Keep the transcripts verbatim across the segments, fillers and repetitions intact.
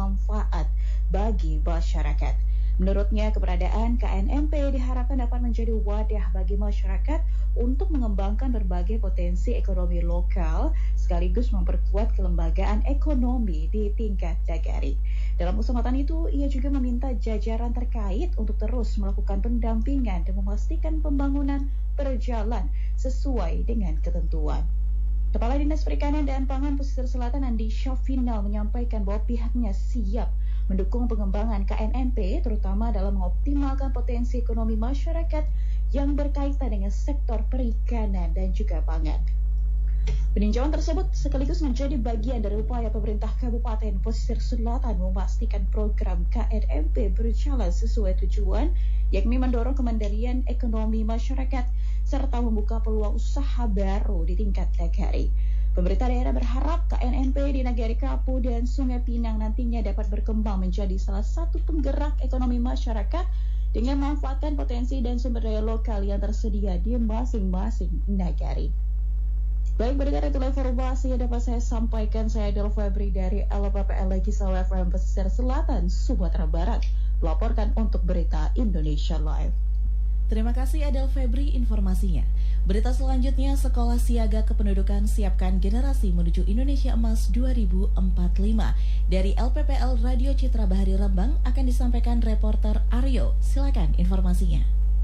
bermanfaat bagi masyarakat. Menurutnya, keberadaan K N M P diharapkan dapat menjadi wadah bagi masyarakat untuk mengembangkan berbagai potensi ekonomi lokal sekaligus memperkuat kelembagaan ekonomi di tingkat negeri. Dalam kesempatan itu, ia juga meminta jajaran terkait untuk terus melakukan pendampingan dan memastikan pembangunan berjalan sesuai dengan ketentuan. Kepala Dinas Perikanan dan Pangan Pesisir Selatan Andi Syafinal menyampaikan bahwa pihaknya siap mendukung pengembangan K N M P terutama dalam mengoptimalkan potensi ekonomi masyarakat yang berkaitan dengan sektor perikanan dan juga pangan. Peninjauan tersebut sekaligus menjadi bagian dari upaya pemerintah Kabupaten Pesisir Selatan memastikan program K N M P berjalan sesuai tujuan, yakni mendorong kemandirian ekonomi masyarakat serta membuka peluang usaha baru di tingkat negeri. Pemerintah daerah berharap K N M P di Nagari Kapu dan Sungai Pinang nantinya dapat berkembang menjadi salah satu penggerak ekonomi masyarakat dengan memanfaatkan potensi dan sumber daya lokal yang tersedia di masing-masing negari. Baik, mendengar itu informasi yang dapat saya sampaikan. Saya Del Febri dari L P P L Kisau F M Pesisir Selatan, Sumatera Barat, melaporkan untuk Berita Indonesia Live. Terima kasih Adel Febri informasinya. Berita selanjutnya, Sekolah Siaga Kependudukan Siapkan Generasi Menuju Indonesia Emas dua ribu empat puluh lima. Dari L P P L Radio Citra Bahari Rembang akan disampaikan reporter Aryo. Silakan informasinya.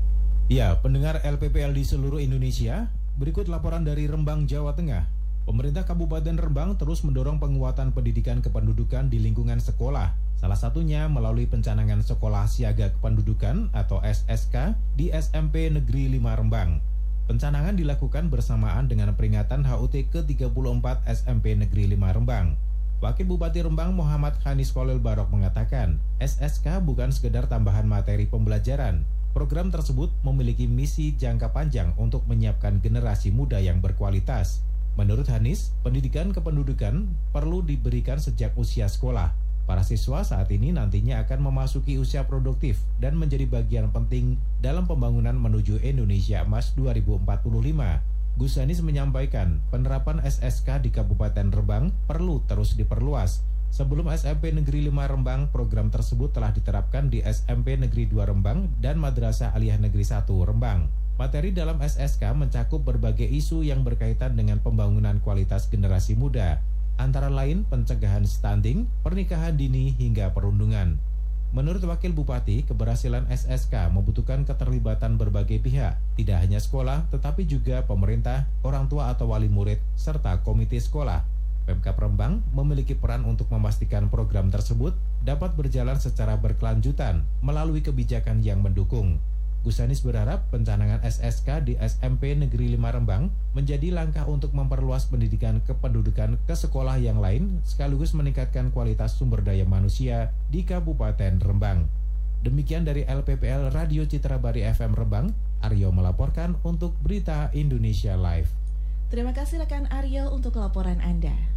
Ya, pendengar L P P L di seluruh Indonesia, berikut laporan dari Rembang, Jawa Tengah. Pemerintah Kabupaten Rembang terus mendorong penguatan pendidikan kependudukan di lingkungan sekolah. Salah satunya melalui pencanangan Sekolah Siaga Kependudukan atau S S K di S M P Negeri lima Rembang. Pencanangan dilakukan bersamaan dengan peringatan H U T ke tiga puluh empat S M P Negeri lima Rembang. Wakil Bupati Rembang Muhammad Khanis Khalil Barok mengatakan, S S K bukan sekedar tambahan materi pembelajaran. Program tersebut memiliki misi jangka panjang untuk menyiapkan generasi muda yang berkualitas. Menurut Hanis, pendidikan kependudukan perlu diberikan sejak usia sekolah. Para siswa saat ini nantinya akan memasuki usia produktif dan menjadi bagian penting dalam pembangunan menuju Indonesia Emas dua ribu empat puluh lima. Gus Hanis menyampaikan, penerapan S S K di Kabupaten Rembang perlu terus diperluas. Sebelum S M P Negeri lima Rembang, program tersebut telah diterapkan di S M P Negeri dua Rembang dan Madrasah Aliyah Negeri satu Rembang. Materi dalam S S K mencakup berbagai isu yang berkaitan dengan pembangunan kualitas generasi muda, antara lain pencegahan stunting, pernikahan dini, hingga perundungan. Menurut Wakil Bupati, keberhasilan S S K membutuhkan keterlibatan berbagai pihak, tidak hanya sekolah, tetapi juga pemerintah, orang tua atau wali murid, serta komite sekolah. Pemkab Rembang memiliki peran untuk memastikan program tersebut dapat berjalan secara berkelanjutan melalui kebijakan yang mendukung. Gus Hanis berharap pencanangan S S K di S M P Negeri lima Rembang menjadi langkah untuk memperluas pendidikan kependudukan ke sekolah yang lain sekaligus meningkatkan kualitas sumber daya manusia di Kabupaten Rembang. Demikian dari L P P L Radio Citra Bahari F M Rembang, Aryo melaporkan untuk Berita Indonesia Live. Terima kasih rekan Aryo untuk laporan Anda.